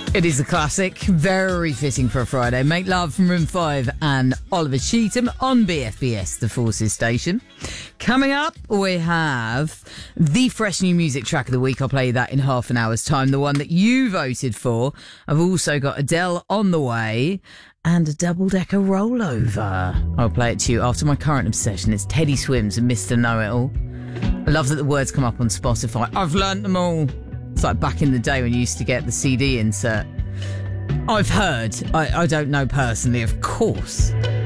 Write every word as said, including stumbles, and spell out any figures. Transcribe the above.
It is a classic, very fitting for a Friday. Make Love from Room five and Oliver Cheatham on B F B S, the Forces station. Coming up, we have the fresh new music track of the week. I'll play you that in half an hour's time, the one that you voted for. I've also got Adele on the way and a double-decker rollover. I'll play it to you after my current obsession. It's Teddy Swims and Mister Know-It-All. I love that the words come up on Spotify. I've learnt them all. It's like back in the day when you used to get the C D insert. I've heard. I, I don't know personally, of course.